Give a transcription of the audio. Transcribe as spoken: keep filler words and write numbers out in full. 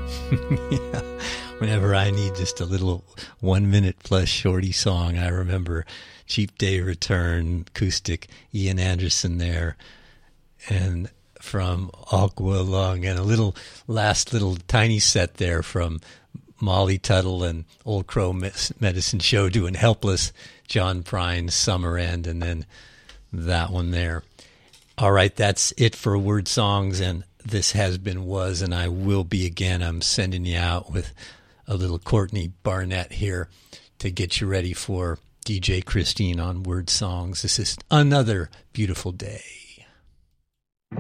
Yeah. Whenever I need just a little one minute plus shorty song, I remember Cheap Day Return, acoustic, Ian Anderson there, and from Aqua Lung, and a little last little tiny set there from Molly Tuttle and Old Crow Medicine Show doing Helpless, John Prine's Summer End, and then that one there. All right, that's it for Word Songs, and this has been, was, and I will be again. I'm sending you out with a little Courtney Barnett here to get you ready for D J Christine on Word Songs. This is Another Beautiful Day.